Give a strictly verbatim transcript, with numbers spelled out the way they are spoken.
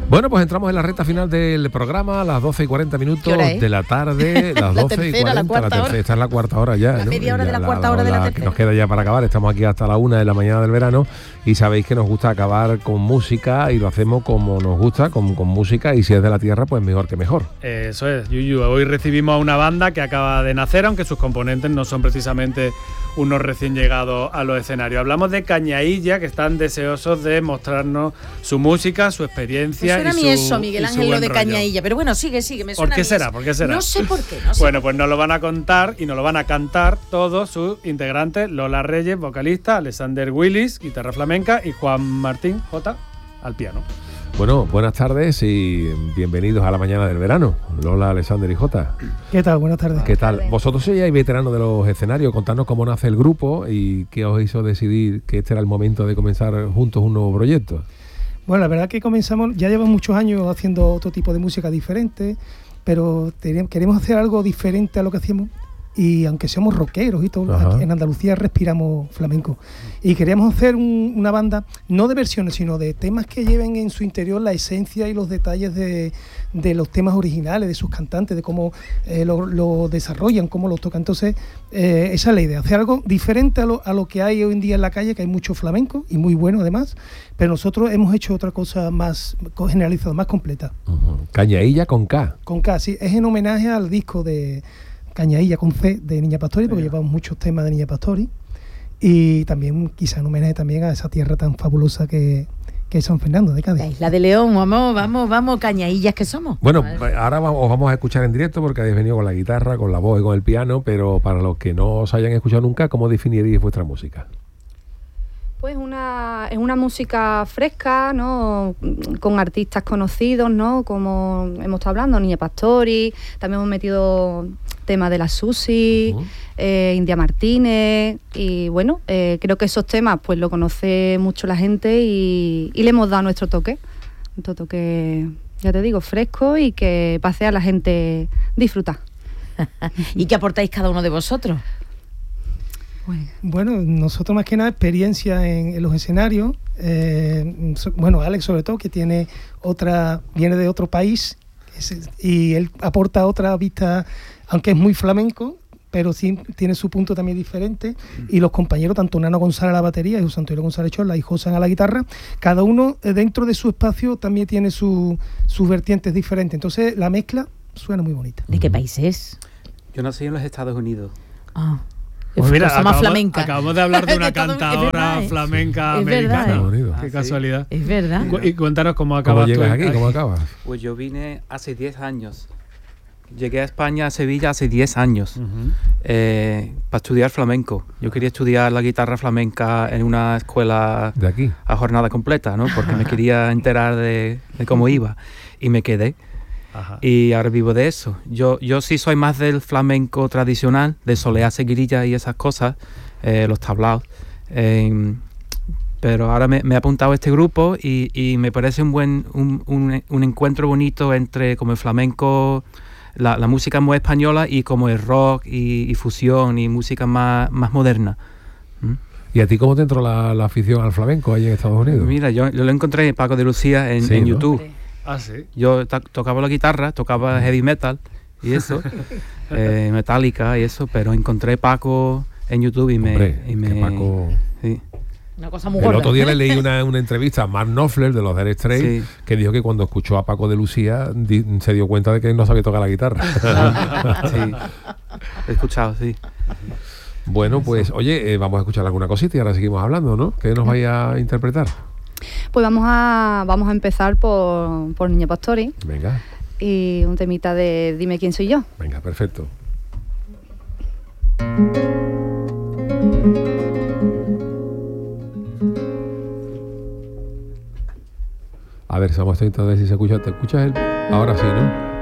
Bueno, pues entramos en la recta final del programa a las doce y cuarenta minutos de la tarde, las La doce tercera, y cuarenta, la cuarta la tercera, hora. esta es la cuarta hora ya, La ¿no? media hora de Ya la cuarta hora de la que tercera. nos queda ya para acabar, estamos aquí hasta la una de la mañana del verano y sabéis que nos gusta acabar con música y lo hacemos como nos gusta, con, con música, y si es de la tierra, pues mejor que mejor. Eso es, Yuyu. Hoy recibimos a una banda que acaba de nacer, aunque sus componentes no son precisamente unos recién llegados a los escenarios. Hablamos de Cañailla, que están deseosos de mostrarnos su música, su experiencia. Me suena y a mí su, eso, Miguel y su Ángel, lo buen de rollo. Cañailla. Pero bueno, sigue, sigue. Me suena ¿Por qué a mí será? eso. ¿Por qué será? No sé por qué. No sé. Bueno, pues nos lo van a contar y nos lo van a cantar todos sus integrantes: Lola Reyes, vocalista; Alexander Willis, guitarra flamenca; y Juan Martín J, al piano. Bueno, buenas tardes y bienvenidos a la mañana del verano. Lola, Alexander y Jota. ¿Qué tal? Buenas tardes. ¿Qué tal? Vosotros sois veteranos de los escenarios. Contadnos cómo nace el grupo y qué os hizo decidir que este era el momento de comenzar juntos un nuevo proyecto. Bueno, la verdad que comenzamos, ya llevamos muchos años haciendo otro tipo de música diferente, pero teníamos- queremos hacer algo diferente a lo que hacíamos. Y aunque somos rockeros y todo, Ajá. aquí en Andalucía respiramos flamenco. Y queríamos hacer un- una banda, no de versiones, sino de temas que lleven en su interior la esencia y los detalles de, de los temas originales, de sus cantantes, de cómo eh, lo, lo desarrollan, cómo lo tocan. Entonces, eh, esa es la idea, hacer algo diferente a lo, a lo que hay hoy en día en la calle, que hay mucho flamenco y muy bueno además, pero nosotros hemos hecho otra cosa más generalizada, más completa. Uh-huh. Cañailla con K. Con K, sí, es en homenaje al disco de Cañailla con C de Niña Pastori, porque Venga. llevamos muchos temas de Niña Pastori, y también quizá en homenaje también a esa tierra tan fabulosa que, que es San Fernando de La Cádiz. Isla de León, vamos, vamos, vamos, Cañaillas que somos. Bueno, Vale. ahora vamos, os vamos a escuchar en directo porque habéis venido con la guitarra, con la voz y con el piano, pero para los que no os hayan escuchado nunca, ¿cómo definiríais vuestra música? Pues una, es una música fresca, ¿no? Con artistas conocidos, ¿no? Como hemos estado hablando, Niña Pastori, también hemos metido temas de la Susi, Uh-huh. eh, India Martínez, y bueno, eh, creo que esos temas pues lo conoce mucho la gente y, y le hemos dado nuestro toque, nuestro toque, ya te digo, fresco y que pase a la gente disfrutar. ¿Y qué aportáis cada uno de vosotros? Pues, Bueno, nosotros más que nada experiencia en, en los escenarios, eh, so- bueno, Alex sobre todo, que tiene otra, viene de otro país, es- y él aporta otra vista, aunque es muy flamenco, pero sí tiene su punto también diferente, y los compañeros, tanto Nano González a la batería y José Antonio González Chola y Josan a la guitarra, cada uno eh, dentro de su espacio también tiene su, sus vertientes diferentes, entonces la mezcla suena muy bonita. ¿De qué país es? Yo nací en los Estados Unidos. Ah, Pues mira, cosa más acabamos, flamenca. acabamos de hablar de una De todo- es cantadora verdad, ¿eh? flamenca Es verdad, americana. ¿eh? Bonito. Qué Ah, sí. casualidad. Es verdad. Cu- Y cuéntanos cómo ¿Cómo acabas tú llegas en- aquí? ¿Cómo acabas? Pues yo vine hace diez años. Llegué a España, a Sevilla, hace diez años Ujú. eh, para estudiar flamenco. Yo quería estudiar la guitarra flamenca en una escuela De aquí. a jornada completa, ¿no? Porque me quería enterar de, de cómo iba. Y me quedé. Ajá. Y ahora vivo de eso. Yo, yo sí soy más del flamenco tradicional, de soleá, seguirilla y esas cosas, eh, los tablaos. Eh, pero ahora me, me he apuntado a este grupo y, y me parece un buen un, un, un encuentro bonito entre como el flamenco, la, la música muy española, y como el rock y, y fusión y música más, más moderna. ¿Mm? ¿Y a ti cómo te entró la, la afición al flamenco ahí en Estados Unidos? Mira, yo, yo lo encontré en Paco de Lucía en, Sí, en ¿no? YouTube. Ah, sí. Yo ta- tocaba la guitarra, tocaba heavy metal y eso, eh, Metallica y eso, pero encontré Paco en YouTube y me... Hombre, y me que Paco... sí. Una cosa muy El gorda. otro día le leí una, una entrevista a Mark Knopfler de los Dire Straits, Sí. que dijo que cuando escuchó a Paco de Lucía di- se dio cuenta de que no sabía tocar la guitarra. Sí, he escuchado, sí. Bueno, pues oye, eh, vamos a escuchar alguna cosita y ahora seguimos hablando, ¿no? ¿Qué nos vaya a interpretar? pues vamos a, vamos a empezar por, por Niña Pastori Venga, y un temita de Dime quién soy yo. venga, perfecto. A ver, vamos a intentar ver si se escucha. ¿Te escuchas? El... Ahora sí, ¿no?